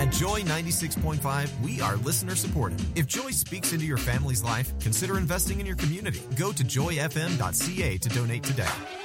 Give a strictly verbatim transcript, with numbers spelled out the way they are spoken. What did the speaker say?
At Joy ninety-six point five, we are listener supported. If Joy speaks into your family's life, consider investing in your community. Go to joy f m dot c a to donate today.